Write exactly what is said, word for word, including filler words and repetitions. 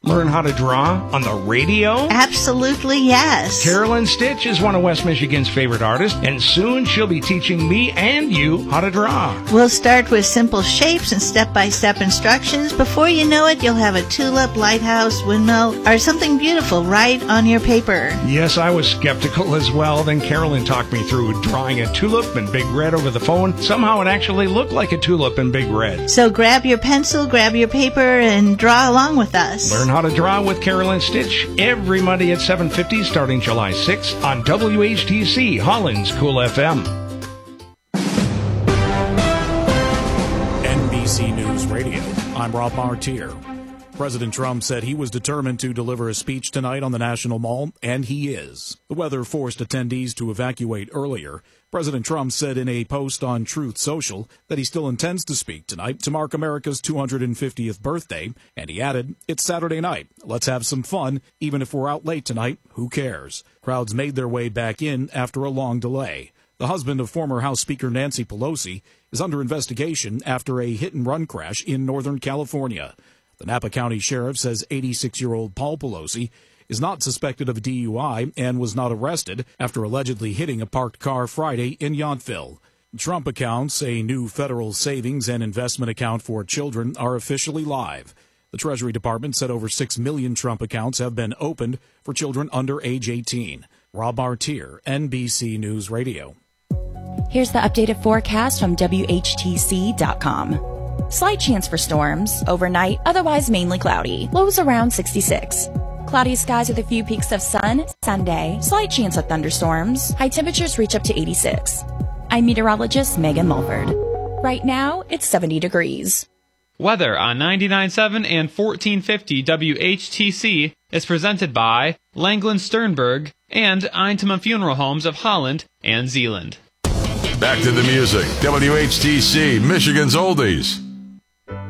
Learn how to draw on the radio? Absolutely, yes. Carolyn Stitch is one of West Michigan's favorite artists, and soon she'll be teaching me and you how to draw. We'll start with simple shapes and step-by-step instructions. Before you know it, you'll have a tulip, lighthouse, windmill, or something beautiful right on your paper. Yes, I was skeptical as well. Then Carolyn talked me through drawing a tulip in big red over the phone. Somehow it actually looked like a tulip in big red. So grab your pencil, grab your paper, and draw along with us. Learn how to draw with Carolyn Stitch every Monday at seven fifty starting July sixth on W H T C, Holland's Cool F M. N B C News Radio, I'm Rob Martier. President Trump said he was determined to deliver a speech tonight on the National Mall, and he is. The weather forced attendees to evacuate earlier. President Trump said in a post on Truth Social that he still intends to speak tonight to mark America's two hundred fiftieth birthday, and he added, "It's Saturday night. Let's have some fun. Even if we're out late tonight, who cares?" Crowds made their way back in after a long delay. The husband of former House Speaker Nancy Pelosi is under investigation after a hit-and-run crash in Northern California. The Napa County Sheriff says eighty-six-year-old Paul Pelosi is not suspected of a D U I and was not arrested after allegedly hitting a parked car Friday in Yountville. Trump accounts, a new federal savings and investment account for children, are officially live. The Treasury Department said over six million Trump accounts have been opened for children under age eighteen. Rob Martier, N B C News Radio. Here's the updated forecast from W H T C dot com. Slight chance for storms. Overnight, otherwise mainly cloudy. Lows around sixty-six. Cloudy skies with a few peaks of sun. Sunday, slight chance of thunderstorms. High temperatures reach up to eighty-six. I'm meteorologist Megan Mulford. Right now, it's seventy degrees. Weather on ninety-nine point seven and fourteen fifty W H T C is presented by Langland Sternberg and Eintema Funeral Homes of Holland and Zeeland. Back to the music. W H T C, Michigan's Oldies.